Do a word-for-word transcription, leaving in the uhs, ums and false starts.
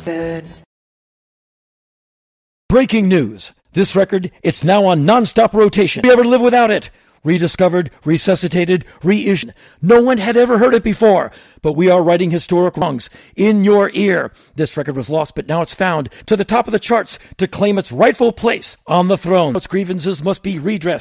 Good. Breaking news. This record, it's now on non-stop rotation. We ever live without it? Rediscovered, resuscitated, reissued. No one had ever heard it before, but we are righting historic wrongs in your ear. This record was lost, but now it's found to the top of the charts to claim its rightful place on the throne. Its grievances must be redressed.